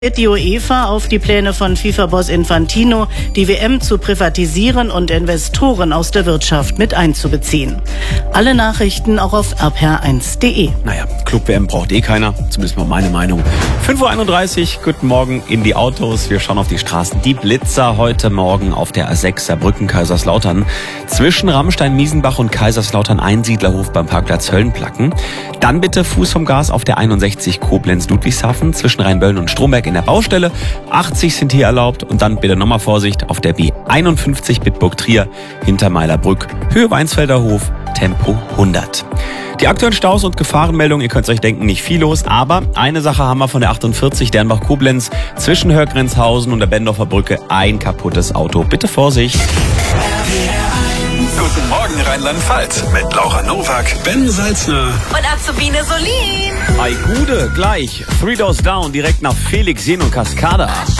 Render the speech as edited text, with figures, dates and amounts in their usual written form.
Die UEFA auf die Pläne von FIFA-Boss Infantino, die WM zu privatisieren und Investoren aus der Wirtschaft mit einzubeziehen. Alle Nachrichten auch auf rpr1.de. Naja, Club-WM braucht keiner, zumindest mal meine Meinung. 5:31 Uhr, guten Morgen in die Autos. Wir schauen auf die Straßen. Die Blitzer heute Morgen auf der A6 Saarbrücken-Kaiserslautern. Zwischen Rammstein, Miesenbach und Kaiserslautern Einsiedlerhof beim Parkplatz Höllenplacken. Dann bitte Fuß vom Gas auf der 61 Koblenz-Ludwigshafen zwischen Rheinböllen und Stromberg in der Baustelle. 80 sind hier erlaubt und dann bitte nochmal Vorsicht auf der B51 Bitburg-Trier hinter Meilerbrück, Höhe Weinsfelder Hof, Tempo 100. Die aktuellen Staus und Gefahrenmeldungen, ihr könnt es euch denken, nicht viel los, aber eine Sache haben wir von der 48 Dernbach-Koblenz zwischen Hörgrenzhausen und der Bendorfer Brücke, ein kaputtes Auto. Bitte Vorsicht. Guten Morgen Rheinland-Pfalz mit Laura Nowak, Ben Salzner und Azubine Solin. Hi Gude, gleich. 3 Doors Down direkt nach Felix Jen und Cascada.